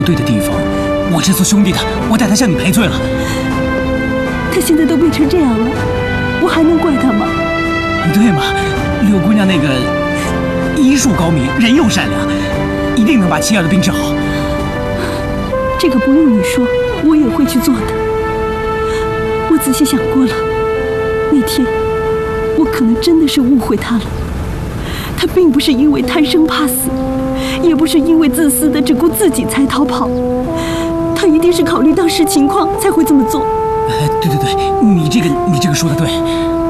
对的地方，我是做兄弟的，我代他向你赔罪了。 他现在都变成这样了，我还能怪他吗？ 对嘛，柳姑娘那个医术高明，人又善良，一定能把妻儿的病治好。 这个不用你说，我也会去做的。我仔细想过了，那天我可能真的是误会他了。他并不是因为贪生怕死，也不是因为自私的只顾自己才逃跑，他一定是考虑当时情况才会这么做。 对，你这个说的对。